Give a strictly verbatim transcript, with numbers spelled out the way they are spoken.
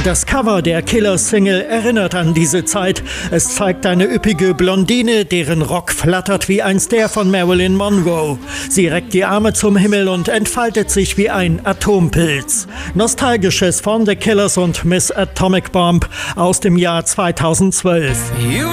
Das Cover der Killers-Single erinnert an diese Zeit. Es zeigt eine üppige Blondine, deren Rock flattert wie einst der von Marilyn Monroe. Sie reckt die Arme zum Himmel und entfaltet sich wie ein Atompilz. Nostalgisches von The Killers und Miss Atomic Bomb aus dem Jahr zweitausendzwölf.